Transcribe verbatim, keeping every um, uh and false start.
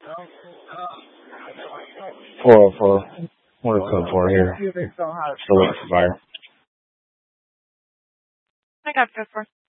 four oh four. What is code for here? Still waiting for fire. I got code for.